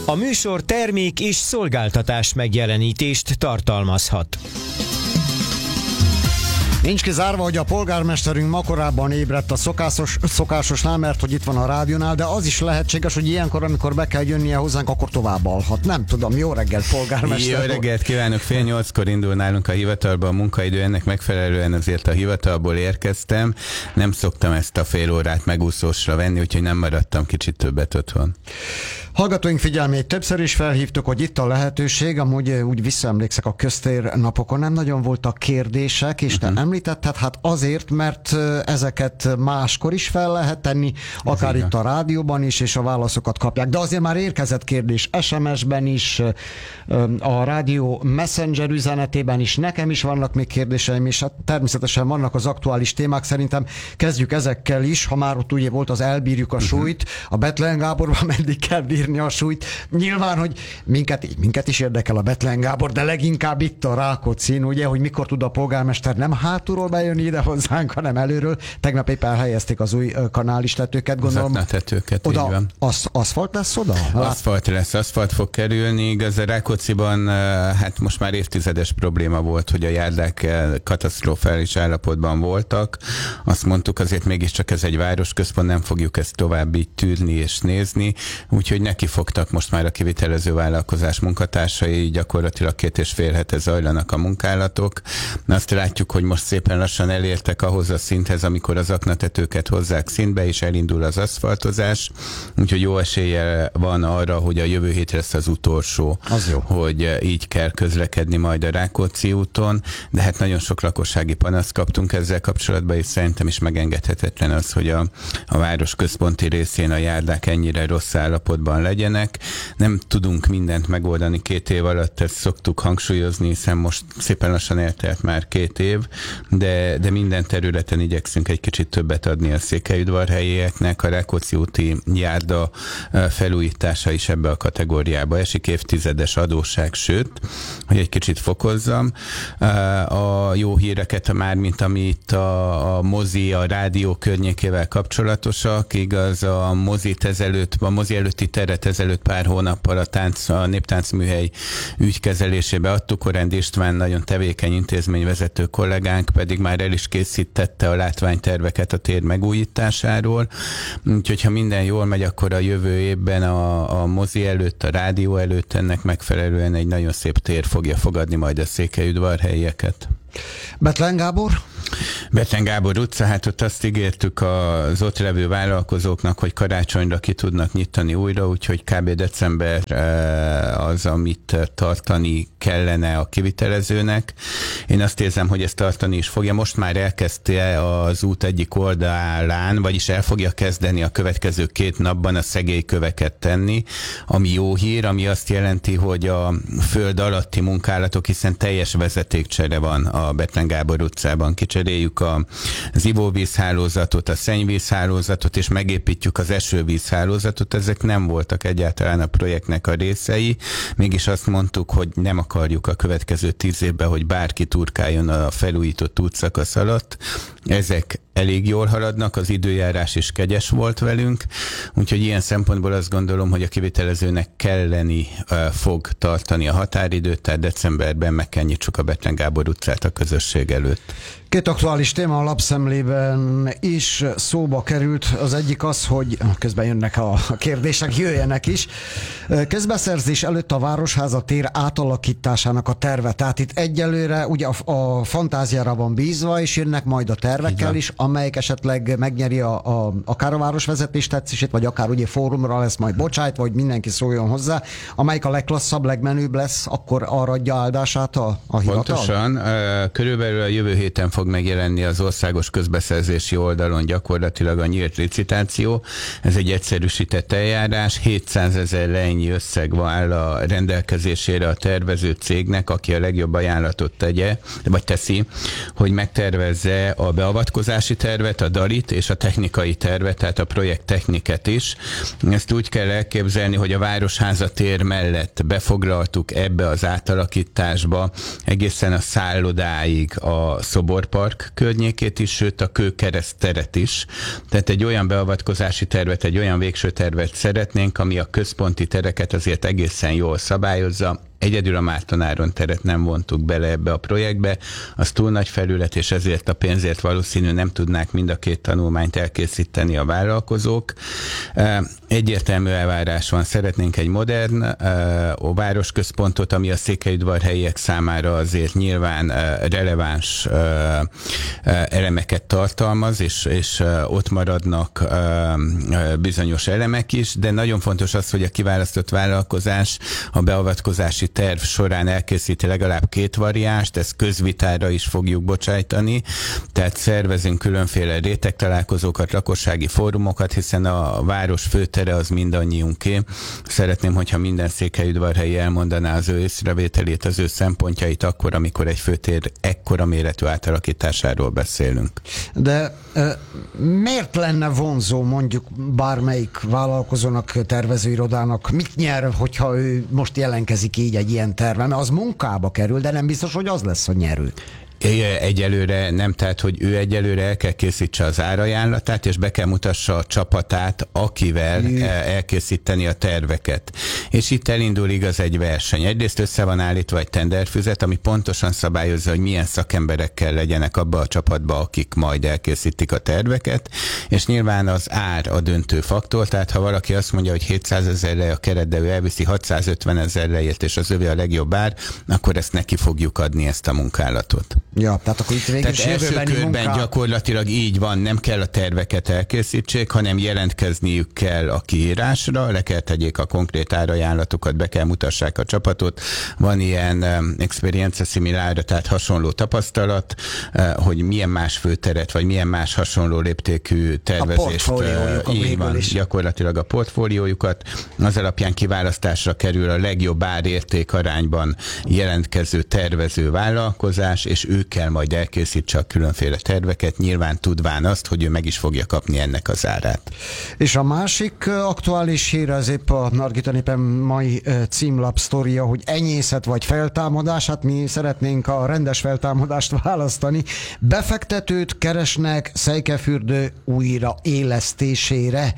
A műsor termék és szolgáltatás megjelenítést tartalmazhat. Nincs kizárva, hogy a polgármesterünk ma korábban ébredt a szokásosnál, mert hogy itt van a rádiónál, de az is lehetséges, hogy ilyenkor, amikor be kell jönnie hozzánk, akkor tovább alhat. Nem tudom, jó reggelt, polgármester. Jó reggelt kívánok, 7:30-kor indul nálunk a hivatalban a munkaidő, ennek megfelelően azért a hivatalból érkeztem. Nem szoktam ezt a fél órát megúszósra venni, úgyhogy nem maradtam kicsit többet otthon. Hallgatóink figyelmét többször is felhívtuk, hogy itt a lehetőség, amúgy úgy visszaemlékszek, a köztér napokon nem nagyon voltak kérdések, és te említetted, hát azért, mert ezeket máskor is fel lehet tenni, akár itt a rádióban is, és a válaszokat kapják. De azért már érkezett kérdés SMS-ben is, a rádió Messenger üzenetében is, nekem is vannak még kérdéseim, és hát természetesen vannak az aktuális témák, szerintem kezdjük ezekkel is, ha már ott ugye volt az elbírjuk a súlyt, a Bethlen Gáborban meddig kell bírni a súlyt. Nyilván, hogy minket is érdekel a Bethlen Gábor, de leginkább itt a Rákóczin, ugye, hogy mikor tud a polgármester nem hátulról bejönni ide hozzánk, hanem előről. Tegnap éppen elhelyezték az új kanálistetőket, gondolom. Az aknatetőket, oda, így van. Aszfalt lesz oda? Aszfalt lesz, aszfalt fog kerülni. Igaz, a Rákócziban hát most már évtizedes probléma volt, hogy a járdák katasztrofális állapotban voltak. Azt mondtuk, azért mégiscsak ez egy városközpont, nem fogjuk ezt tovább így tűrni és nézni. Úgyhogy neki fogtak most már a kivitelező vállalkozás munkatársai, gyakorlatilag 2,5 hete zajlanak a munkálatok. Azt látjuk, hogy most szépen lassan elértek ahhoz a szinthez, amikor az aknatetőket hozzák szintbe, és elindul az aszfaltozás. Úgyhogy jó esélye van arra, hogy a jövő hétre lesz az utolsó, hogy így kell közlekedni majd a Rákóczi úton, de hát nagyon sok lakossági panaszt kaptunk ezzel kapcsolatban, és szerintem is megengedhetetlen az, hogy a város központi részén a járdák ennyire rossz állapotban legyenek. Nem tudunk mindent megoldani 2 év alatt, ezt szoktuk hangsúlyozni, hiszen most szépen lassan eltelt már 2 év, de minden területen igyekszünk egy kicsit többet adni a székelyudvarhelyieknek. A Rákóczi úti járda felújítása is ebbe a kategóriába esik, évtizedes adósság, sőt, hogy egy kicsit fokozzam. A jó híreket már, mint ami itt a mozi, a rádió környékével kapcsolatosak, igaz, a mozi előtti teret ezelőtt pár hónappal a Néptáncműhely ügykezelésébe adtuk. Oránd István nagyon tevékeny intézményvezető kollégánk pedig már el is készítette a látványterveket a tér megújításáról. Úgyhogy ha minden jól megy, akkor a jövő évben a mozi előtt, a rádió előtt ennek megfelelően egy nagyon szép tér fogja fogadni majd a székelyudvarhelyieket. Bethlen Gábor? Bethlen Gábor utca, hát ott azt ígértük az ott levő vállalkozóknak, hogy karácsonyra ki tudnak nyitani újra, úgyhogy kb. December az, amit tartani kellene a kivitelezőnek. Én azt érzem, hogy ezt tartani is fogja. Most már elkezdte az út egyik oldalán, vagyis el fogja kezdeni a következő 2 napban a szegélyköveket tenni, ami jó hír, ami azt jelenti, hogy a föld alatti munkálatok, hiszen teljes vezetékcsere van a Bethlen Gábor utcában. Kicseréljük az ivóvízhálózatot, a szennyvízhálózatot, és megépítjük az esővízhálózatot. Ezek nem voltak egyáltalán a projektnek a részei. Mégis azt mondtuk, hogy nem akarjuk a következő 10 évben, hogy bárki turkáljon a felújított útszakasz alatt. Ezek elég jól haladnak, az időjárás is kegyes volt velünk, úgyhogy ilyen szempontból azt gondolom, hogy a kivitelezőnek kelleni fog tartani a határidőt, tehát decemberben meg kell nyitsuk a Bethlen Gábor utcát a közösség előtt. 2 aktuális téma a lapszemlében is szóba került. Az egyik az, hogy közben jönnek a kérdések, jöjjenek is. Közbeszerzés előtt a Városháza tér átalakításának a terve. Tehát itt egyelőre ugye a fantáziára van bízva, és jönnek majd a tervekkel is, amelyik esetleg megnyeri akár a városvezetés tetszését, vagy akár ugye fórumra lesz majd bocsájtva, vagy mindenki szóljon hozzá, amelyik a legklasszabb, legmenőbb lesz, akkor arra adja áldását a hivatal? Pontosan. Körülbelül a jövő héten fog megjelenni az országos közbeszerzési oldalon gyakorlatilag a nyílt licitáció. Ez egy egyszerűsített eljárás, 700 000 lejnyi összeg áll a rendelkezésére a tervező cégnek, aki a legjobb ajánlatot teszi, hogy megtervezze a beavatkozási beavatkozási tervet, a DALI-t és a technikai tervet, tehát a projekttechniket is. Ezt úgy kell elképzelni, hogy a Városháza tér mellett befoglaltuk ebbe az átalakításba egészen a szállodáig a Szoborpark környékét is, sőt a Kőkereszt teret is. Tehát egy olyan beavatkozási tervet, egy olyan végső tervet szeretnénk, ami a központi tereket azért egészen jól szabályozza. Egyedül a Márton-Áron teret nem vontuk bele ebbe a projektbe, az túl nagy felület, és ezért a pénzért valószínű nem tudnák mind a két tanulmányt elkészíteni a vállalkozók. Egyértelmű elvárás van, szeretnénk egy modern városközpontot, ami a székelyudvarhelyiek számára azért nyilván releváns elemeket tartalmaz, és ott maradnak bizonyos elemek is, de nagyon fontos az, hogy a kiválasztott vállalkozás a beavatkozási terv során elkészíti legalább 2 variánst, ezt közvitára is fogjuk bocsájtani, tehát szervezünk különféle rétegtalálkozókat, lakossági fórumokat, hiszen a város főtere az mindannyiunké. Szeretném, hogyha minden székelyudvarhelyi elmondaná az ő észrevételét, az ő szempontjait akkor, amikor egy főtér ekkora méretű átalakításáról beszélünk. De miért lenne vonzó mondjuk bármelyik vállalkozónak, tervezőirodának, mit nyer, hogyha ő most jelentkezik így egy ilyen terve, mert az munkába kerül, de nem biztos, hogy az lesz a nyerő. Egyelőre nem, tehát hogy ő egyelőre el kell készítse az árajánlatát, és be kell mutassa a csapatát, akivel elkészíteni a terveket. És itt elindul igaz egy verseny. Egyrészt össze van állítva egy tenderfüzet, ami pontosan szabályozza, hogy milyen szakemberekkel legyenek abba a csapatba, akik majd elkészítik a terveket, és nyilván az ár a döntő faktor, tehát ha valaki azt mondja, hogy 700 000-re a keret, de ő elviszi 650 000-re ért, és az övé a legjobb ár, akkor ezt neki fogjuk adni, ezt a munkálatot. Ja, tehát akkor itt végül is első körben gyakorlatilag így van, nem kell a terveket elkészítsék, hanem jelentkezniük kell a kiírásra, le kell tegyék a konkrét árajánlatokat, be kell mutassák a csapatot. Van ilyen experience similar, tehát hasonló tapasztalat, hogy milyen más főteret, vagy milyen más hasonló léptékű tervezést. Így van, gyakorlatilag a portfóliójukat. Az alapján kiválasztásra kerül a legjobb ár-érték arányban jelentkező tervező vállalkozás, és ő kell majd elkészítse a különféle terveket, nyilván tudván azt, hogy ő meg is fogja kapni ennek az árát. És a másik aktuális hír, az épp a Margita Népen mai címlap sztoria, hogy enyészet vagy feltámadás, hát mi szeretnénk a rendes feltámadást választani. Befektetőt keresnek Szejkefürdő újraélesztésére.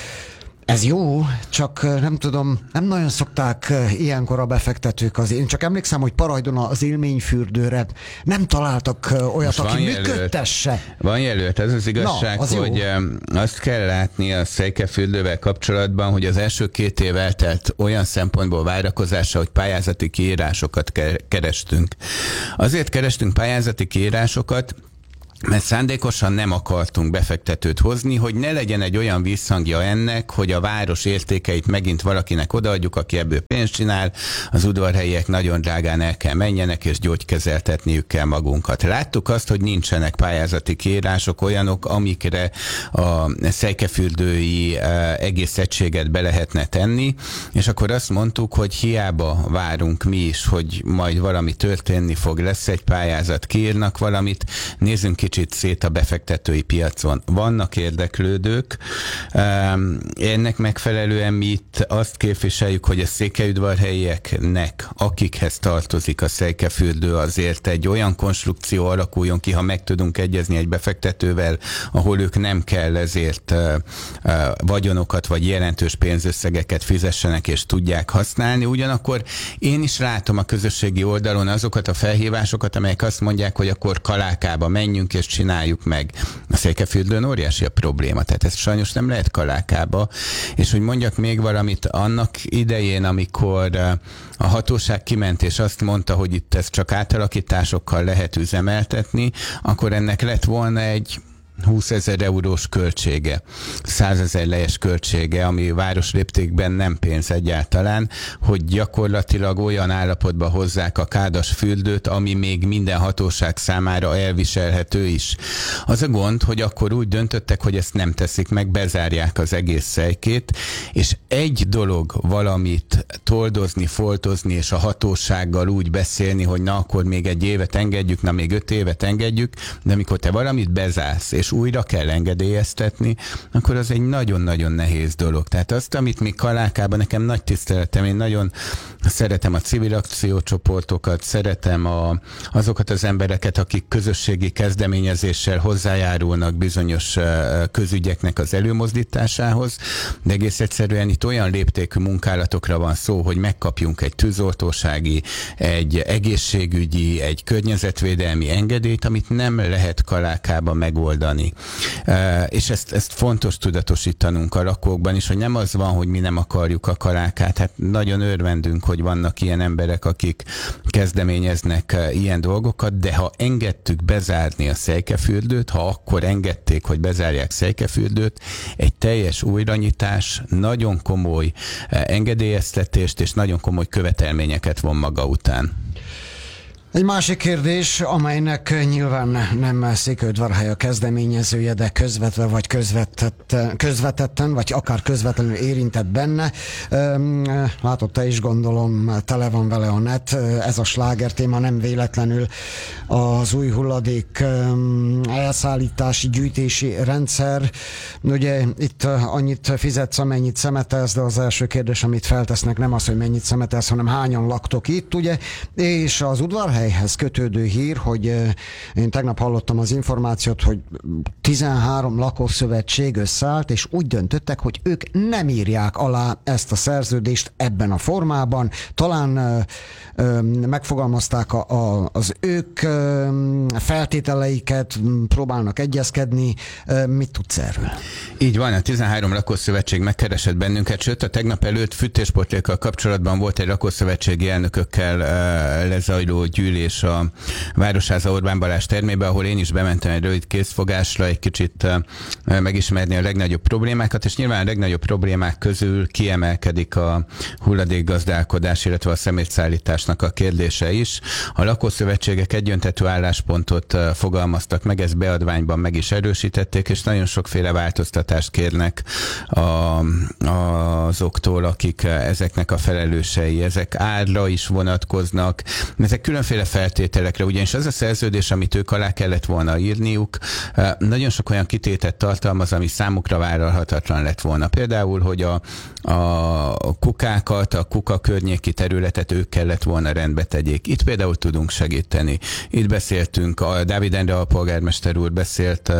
Ez jó, csak nem tudom, nem nagyon szokták ilyenkor a befektetők azért. Én csak emlékszem, hogy Parajdon az élményfürdőre nem találtak olyat, aki működtesse. Van jelölt, ez az igazság, hogy azt kell látni a Szejkefürdővel kapcsolatban, hogy az első 2 év eltelt olyan szempontból várakozásra, hogy pályázati kiírásokat kerestünk. Azért kerestünk pályázati kiírásokat, mert szándékosan nem akartunk befektetőt hozni, hogy ne legyen egy olyan visszhangja ennek, hogy a város értékeit megint valakinek odaadjuk, aki ebből pénzt csinál, az udvarhelyiek nagyon drágán el kell menjenek, és gyógykezeltetniük kell magunkat. Láttuk azt, hogy nincsenek pályázati kiírások olyanok, amikre a szejkefürdői egész egységet be lehetne tenni, és akkor azt mondtuk, hogy hiába várunk mi is, hogy majd valami történni fog, lesz egy pályázat, kiírnak valamit, nézzünk kicsit szét a befektetői piacon. Vannak érdeklődők, ennek megfelelően mi itt azt képviseljük, hogy a székelyudvarhelyieknek, akikhez tartozik a Szejkefürdő, azért egy olyan konstrukció alakuljon ki, ha meg tudunk egyezni egy befektetővel, ahol ők nem kell ezért vagyonokat vagy jelentős pénzösszegeket fizessenek és tudják használni. Ugyanakkor én is látom a közösségi oldalon azokat a felhívásokat, amelyek azt mondják, hogy akkor Kalákába menjünk és csináljuk meg. A Székelyfürdőn óriási a probléma, tehát ezt sajnos nem lehet Kalákába. És hogy mondjak még valamit, annak idején, amikor a hatóság kiment és azt mondta, hogy itt ezt csak átalakításokkal lehet üzemeltetni, akkor ennek lett volna egy 20 000 eurós költsége, 100 000 lejes költsége, ami városléptékben nem pénz egyáltalán, hogy gyakorlatilag olyan állapotba hozzák a Kádasfürdőt, ami még minden hatóság számára elviselhető is. Az a gond, hogy akkor úgy döntöttek, hogy ezt nem teszik meg, bezárják az egész Szejkét, és egy dolog valamit toldozni, foltozni, és a hatósággal úgy beszélni, hogy na akkor még 1 évet engedjük, na még 5 évet engedjük, de amikor te valamit bezársz, és újra kell engedélyeztetni, akkor az egy nagyon-nagyon nehéz dolog. Tehát azt, amit mi Kalákában, nekem nagy tiszteletem, én nagyon szeretem a civil akciócsoportokat, szeretem azokat az embereket, akik közösségi kezdeményezéssel hozzájárulnak bizonyos közügyeknek az előmozdításához, de egész egyszerűen itt olyan léptékű munkálatokra van szó, hogy megkapjunk egy tűzoltósági, egy egészségügyi, egy környezetvédelmi engedélyt, amit nem lehet Kalákában megoldani. És ezt fontos tudatosítanunk a lakókban is, hogy nem az van, hogy mi nem akarjuk a Kalákát. Hát nagyon örvendünk, hogy vannak ilyen emberek, akik kezdeményeznek ilyen dolgokat, de ha engedtük bezárni a Szejkefürdőt, ha akkor engedték, hogy bezárják Szejkefürdőt, egy teljes újranyitás nagyon komoly engedélyeztetést és nagyon komoly követelményeket von maga után. Egy másik kérdés, amelynek nyilván nem Székelyudvarhely a kezdeményezője, de közvetve vagy közvetetten, vagy akár közvetlenül érintett benne. Látod, te is gondolom, tele van vele a net. Ez a sláger téma nem véletlenül az új hulladék elszállítási, gyűjtési rendszer. Ugye itt annyit fizetsz, amennyit szemetelsz, de az első kérdés, amit feltesznek, nem az, hogy mennyit szemetelsz, hanem hányan laktok itt, ugye? És az Udvarhely helyhez kötődő hír, hogy én tegnap hallottam az információt, hogy 13 lakószövetség összeállt, és úgy döntöttek, hogy ők nem írják alá ezt a szerződést ebben a formában. Talán megfogalmazták az ők feltételeiket, próbálnak egyezkedni. Mit tudsz erről? Így van, a 13 lakószövetség megkeresett bennünket, sőt a tegnap előtt fűtésportlékkal kapcsolatban volt egy lakószövetségi elnökökkel lezajló gyűlés a Városháza Orbán Balázs termébe, ahol én is bementem egy rövid készfogásra, egy kicsit megismerni a legnagyobb problémákat, és nyilván a legnagyobb problémák közül kiemelkedik a hulladékgazdálkodás, illetve a szemétszállításnak a kérdése is. A lakószövetségek egyöntetű álláspontot fogalmaztak meg, ezt beadványban meg is erősítették, és nagyon sokféle változtatást kérnek azoktól, akik ezeknek a felelősei. Ezek árra is vonatkoznak, ezek különféle feltételekre, ugyanis az a szerződés, amit ők alá kellett volna írniuk, nagyon sok olyan kitétet tartalmaz, ami számukra vállalhatatlan lett volna. Például, hogy a kukákat, a kuka környéki területet ők kellett volna rendbe tegyék. Itt például tudunk segíteni. Itt beszéltünk, a Dávid Endre alpolgármester úr beszélt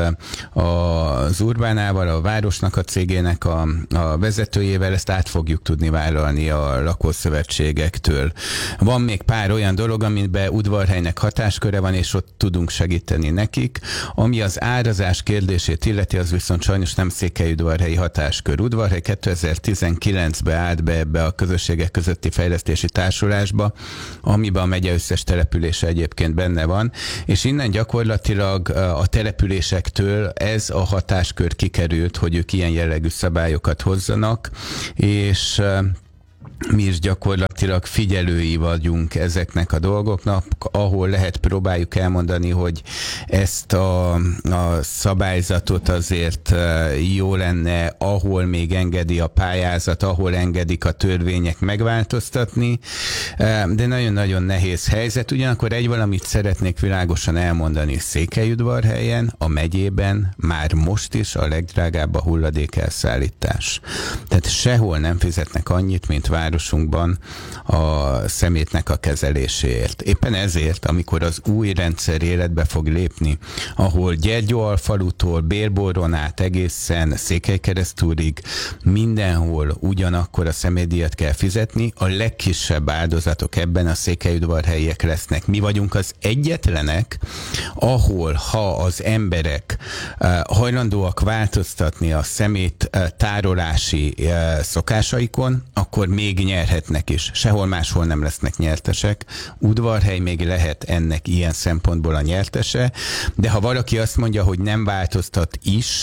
az Urbánával, a városnak a cégének a vezetőjével, ezt át fogjuk tudni vállalni a lakószövetségektől. Van még pár olyan dolog, amiben Udvarhelynek hatásköre van, és ott tudunk segíteni nekik. Ami az árazás kérdését illeti, az viszont sajnos nem Székelyudvarhelyi hatáskör. Udvarhely 2019-ben állt be ebbe a közösségek közötti fejlesztési társulásba, amiben a megye összes települése egyébként benne van, és innen gyakorlatilag a településektől ez a hatáskör kikerült, hogy ők ilyen jellegű szabályokat hozzanak, és mi is gyakorlatilag figyelői vagyunk ezeknek a dolgoknak, ahol lehet próbáljuk elmondani, hogy ezt a szabályzatot azért jó lenne, ahol még engedi a pályázat, ahol engedik a törvények megváltoztatni, de nagyon-nagyon nehéz helyzet. Ugyanakkor egy valamit szeretnék világosan elmondani: Székelyudvarhelyen, a megyében már most is a legdrágább a hulladékelszállítás. Tehát sehol nem fizetnek annyit, mint városunkban a szemétnek a kezeléséért. Éppen ezért, amikor az új rendszer életbe fog lépni, ahol Gyergyóalfalutól Bélboron át egészen Székelykeresztúrig mindenhol ugyanakkor a szemétdíjat kell fizetni, a legkisebb áldozatok ebben a székelyudvarhelyiek lesznek. Mi vagyunk az egyetlenek, ahol ha az emberek hajlandóak változtatni a szemét tárolási szokásaikon, akkor még nyerhetnek is. Sehol máshol nem lesznek nyertesek. Udvarhely még lehet ennek ilyen szempontból a nyertese, de ha valaki azt mondja, hogy nem változtat is,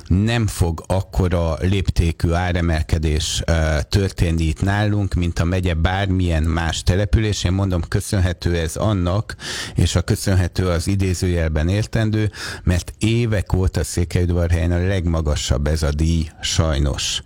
nem fog akkora léptékű áremelkedés történni itt nálunk, mint a megye bármilyen más településén. Mondom, köszönhető ez annak, és a köszönhető az idézőjelben értendő, mert évek óta Székelyudvarhelyen a legmagasabb ez a díj, sajnos.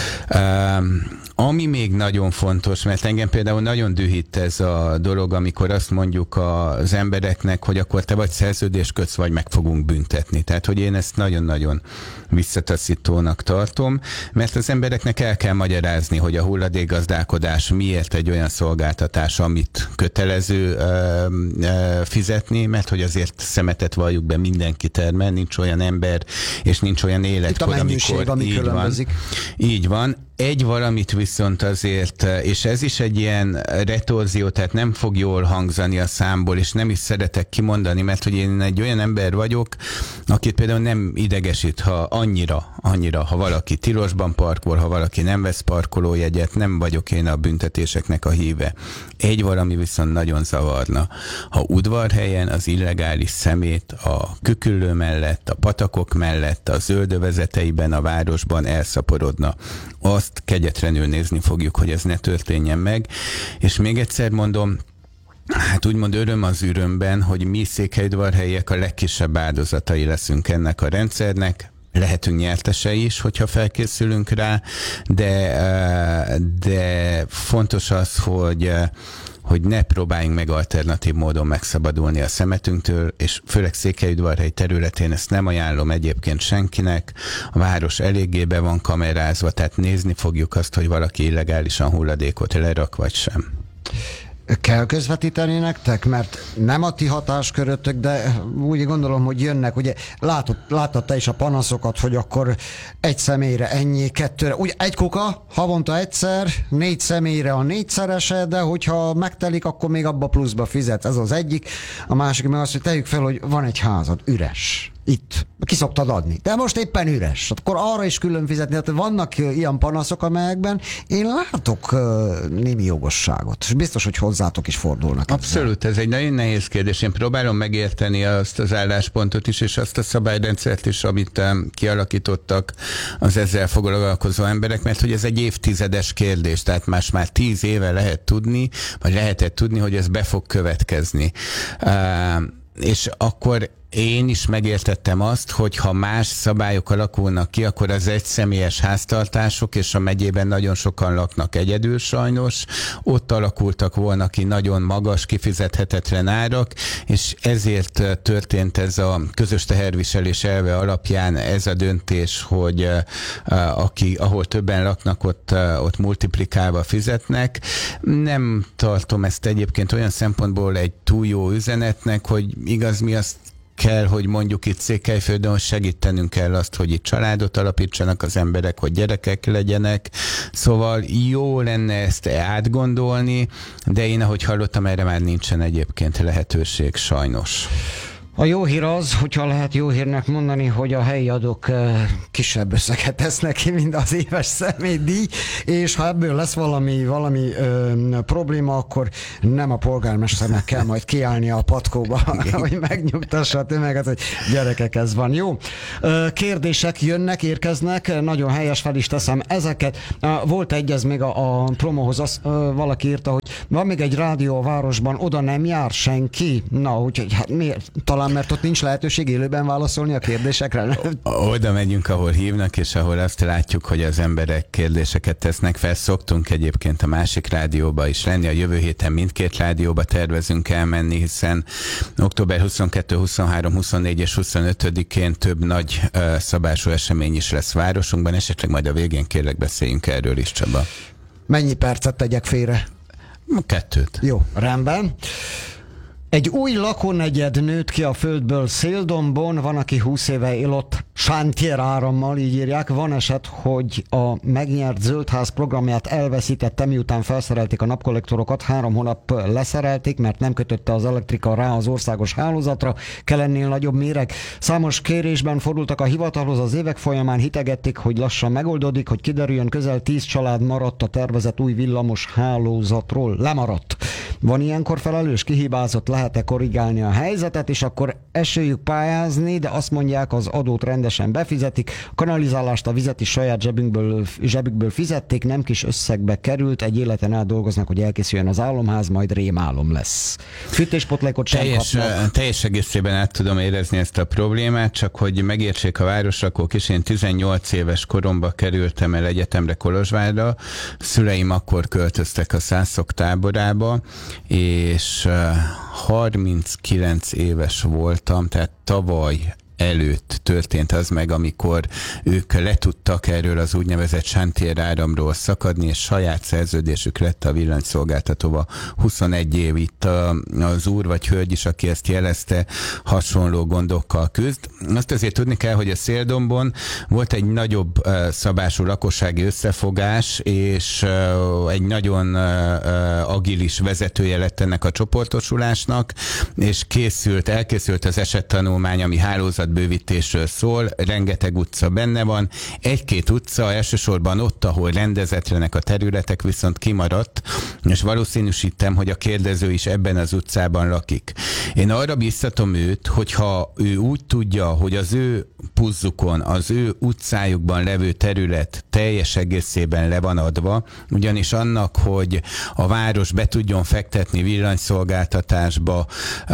Ami még nagyon fontos, mert engem például nagyon dühít ez a dolog, amikor azt mondjuk az embereknek, hogy akkor te vagy szerződéskötsz, vagy meg fogunk büntetni. Tehát, hogy én ezt nagyon-nagyon visszataszítónak tartom, mert az embereknek el kell magyarázni, hogy a hulladékgazdálkodás miért egy olyan szolgáltatás, amit kötelező fizetni, mert hogy azért szemetet valljuk be, mindenki termel, nincs olyan ember, és nincs olyan életkor, amikor ami különbözik. Így van. Egy valamit viszont azért, és ez is egy ilyen retorzió, tehát nem fog jól hangzani a számból, és nem is szeretek kimondani, mert hogy én egy olyan ember vagyok, akit például nem idegesít, ha annyira, ha valaki tilosban parkol, ha valaki nem vesz parkolójegyet, nem vagyok én a büntetéseknek a híve. Egy valami viszont nagyon zavarna. Ha Udvarhelyen az illegális szemét a Küküllő mellett, a patakok mellett, a zöldövezeteiben, a városban elszaporodna, azt kegyetlenül nézni fogjuk, hogy ez ne történjen meg. És még egyszer mondom, hát úgymond öröm az ürömben, hogy mi székelyudvarhelyiek a legkisebb áldozatai leszünk ennek a rendszernek, lehetünk nyertesei is, hogyha felkészülünk rá, de fontos az, hogy ne próbáljunk meg alternatív módon megszabadulni a szemetünktől, és főleg Székelyudvarhely területén ezt nem ajánlom egyébként senkinek. A város eléggé be van kamerázva, tehát nézni fogjuk azt, hogy valaki illegálisan hulladékot lerak, vagy sem. Kell közvetíteni nektek? Mert nem a ti hatáskörötök, de úgy gondolom, hogy jönnek. Ugye láttad te is a panaszokat, hogy akkor egy személyre ennyi, kettőre. Ugye egy kuka, havonta egyszer, 4 személyre a 4-szerese, de hogyha megtelik, akkor még abba pluszba fizet. Ez az egyik. A másik meg azt, hogy tegyük fel, hogy van egy házad, üres. Itt. Ki szoktad adni. De most éppen üres. Akkor arra is külön fizetni. Hát vannak ilyen panaszok, amelyekben én látok némi jogosságot. És biztos, hogy hozzátok is fordulnak. Abszolút, ez egy nagyon nehéz kérdés. Én próbálom megérteni azt az álláspontot is, és azt a szabályrendszert is, amit kialakítottak az ezzel foglalkozó emberek, mert hogy ez egy évtizedes kérdés. Tehát már 10 éve lehet tudni, vagy lehetett tudni, hogy ez be fog következni. És akkor én is megértettem azt, hogy ha más szabályok alakulnak ki, akkor az egyszemélyes háztartások, és a megyében nagyon sokan laknak egyedül sajnos, ott alakultak volna ki nagyon magas, kifizethetetlen árak, és ezért történt ez a közös teherviselés elve alapján ez a döntés, hogy ahol többen laknak, ott multiplikálva fizetnek. Nem tartom ezt egyébként olyan szempontból egy túl jó üzenetnek, hogy igaz, mi azt kell, hogy mondjuk itt Székelyföldön, hogy segítenünk kell azt, hogy itt családot alapítsanak az emberek, hogy gyerekek legyenek. Szóval jó lenne ezt átgondolni, de én, ahogy hallottam, erre már nincsen egyébként lehetőség, sajnos. A jó hír az, hogyha lehet jó hírnek mondani, hogy a helyi adók kisebb összeget tesznek ki, mint az éves személydíj, és ha ebből lesz valami probléma, akkor nem a polgármesternek kell majd kiállni a patkóba, hogy megnyugtassa a tömeget, hogy gyerekek, ez van. Jó. Kérdések jönnek, érkeznek, nagyon helyes, fel is teszem ezeket. Volt egy, ez még a promóhoz, valaki írta, hogy van még egy rádió a városban, oda nem jár senki. Na, úgyhogy hát miért? Talán mert ott nincs lehetőség élőben válaszolni a kérdésekre. Oda megyünk, ahol hívnak, és ahol azt látjuk, hogy az emberek kérdéseket tesznek fel. Szoktunk egyébként a másik rádióba is lenni. A jövő héten mindkét rádióba tervezünk elmenni, hiszen október 22, 23, 24 és 25-én több nagy szabású esemény is lesz városunkban. Esetleg majd a végén kérlek beszéljünk erről is, Csaba. Mennyi percet tegyek félre? 2. Jó, rendben. Egy új lakónegyed nőtt ki a földből Széldombon, van, aki 20 éve él ott Sántier árammal, így írják. Van eset, hogy a megnyert Zöldház programját elveszítette, miután felszerelték a napkollektorokat, 3 hónap leszerelték, mert nem kötötte az elektrika rá az országos hálózatra, kell ennél nagyobb méreg. Számos kérésben fordultak a hivatalhoz az évek folyamán, hitegették, hogy lassan megoldódik, hogy kiderüljön, közel 10 család maradt a tervezett új villamos hálózatról. Lemaradt. Van ilyenkor felelős, kihibázott, lehet-e korrigálni a helyzetet, és akkor esélyük pályázni, de azt mondják, az adót rendesen befizetik, a kanalizálást, a vizet is saját zsebükből fizették, nem kis összegbe került, egy életen át dolgoznak, hogy elkészüljön az álomház, majd rémálom lesz. Fűtéspotlékot sem kapnak. Teljes egészében át tudom érezni ezt a problémát, csak hogy megértsék a városrakók is, én 18 éves koromban kerültem el egyetemre Kolozsvárra, szüleim akkor költöztek a Szászok táborába, és 39 éves voltam, tehát tavaly előtt történt az meg, amikor ők le tudtak erről az úgynevezett sántieráramról szakadni, és saját szerződésük lett a villanyszolgáltatóba. 21 év itt az úr vagy hölgy is, aki ezt jelezte, hasonló gondokkal küzd. Azt azért tudni kell, hogy a Széldombon volt egy nagyobb szabású lakossági összefogás, és egy nagyon agilis vezetője lett ennek a csoportosulásnak, és elkészült az esettanulmány, ami hálózatbővítésről szól, rengeteg utca benne van, egy-két utca, elsősorban ott, ahol rendezetlenek a területek, viszont kimaradt, és valószínűsítem, hogy a kérdező is ebben az utcában lakik. Én arra biztatom őt, hogyha ő úgy tudja, hogy az ő puzzukon, az ő utcájukban levő terület teljes egészében le van adva, ugyanis annak, hogy a város be tudjon fektetni villanyszolgáltatásba,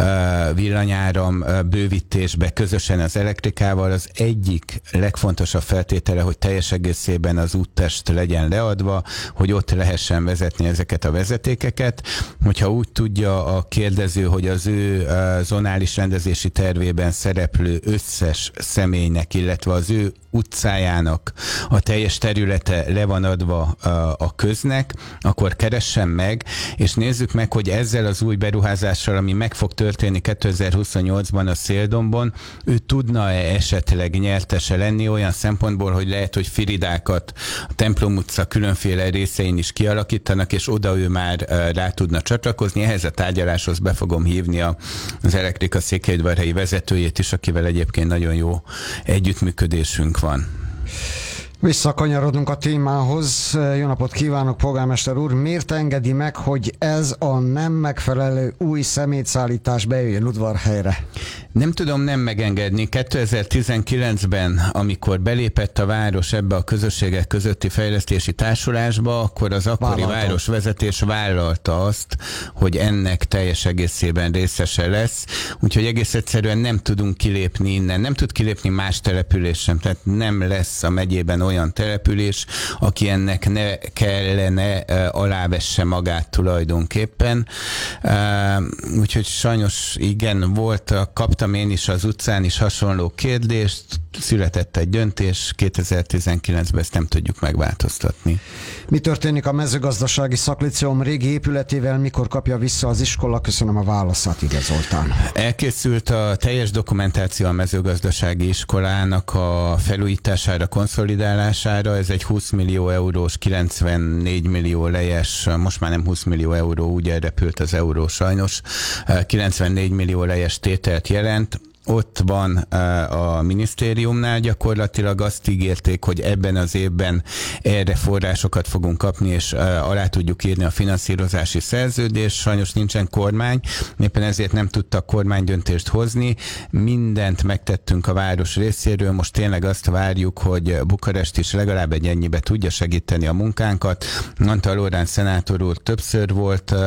villanyáram bővítésbe, közösen az elektrikával, az egyik legfontosabb feltétele, hogy teljes egészében az úttest legyen leadva, hogy ott lehessen vezetni ezeket a vezetékeket. Hogyha úgy tudja a kérdező, hogy az ő zonális rendezési tervében szereplő összes személynek, illetve az ő utcájának a teljes területe le van adva a köznek, akkor keressen meg, és nézzük meg, hogy ezzel az új beruházással, ami meg fog történni 2028-ban a Széldombon, ő tudna-e esetleg nyertese lenni olyan szempontból, hogy lehet, hogy firidákat a Templom utca különféle részein is kialakítanak, és oda ő már rá tudna csatlakozni. Ehhez a tárgyaláshoz be fogom hívni az Elektrika székelyudvarhelyi vezetőjét is, akivel egyébként nagyon jó együttműködésünk van. Visszakanyarodunk a témához. Jó napot kívánok, polgármester úr! Miért engedi meg, hogy ez a nem megfelelő új szemétszállítás bejöjjön Udvarhelyre? Nem tudom nem megengedni. 2019-ben, amikor belépett a város ebbe a közösségek közötti fejlesztési társulásba, akkor az akkori városvezetés vállalta azt, hogy ennek teljes egészében részese lesz. Úgyhogy egész egyszerűen nem tudunk kilépni innen. Nem tud kilépni más település sem. Tehát nem lesz a megyében olyan település, aki ennek ne kellene alávesse magát tulajdonképpen. Úgyhogy sajnos igen, kaptam én is az utcán is hasonló kérdést, született egy döntés, 2019-ben ezt nem tudjuk megváltoztatni. Mi történik a mezőgazdasági szakliceum régi épületével, mikor kapja vissza az iskola? Köszönöm a válaszát, Ige Zoltán. Elkészült a teljes dokumentáció a mezőgazdasági iskolának a felújítására, konszolidálására. Ez egy 20 millió eurós, 94 millió lejes, most már nem 20 millió euró, úgy elrepült az euró sajnos, 94 millió lejes tételt jelent. Ott van a minisztériumnál, gyakorlatilag azt ígérték, hogy ebben az évben erre forrásokat fogunk kapni, és alá tudjuk írni a finanszírozási szerződést. Sajnos nincsen kormány, éppen ezért nem tudtak kormánydöntést hozni. Mindent megtettünk a város részéről, most tényleg azt várjuk, hogy Bukarest is legalább ennyibe tudja segíteni a munkánkat. Antal Loránd szenátor úr többször volt